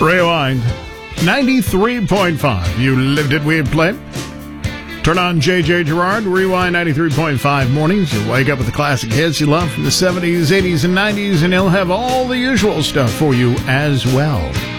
Rewind. 93.5. You lived it, we played. Turn on JJ Gerard. Rewind 93.5 mornings. You'll wake up with the classic hits you love from the 70s, 80s, and 90s, and he'll have all the usual stuff for you as well.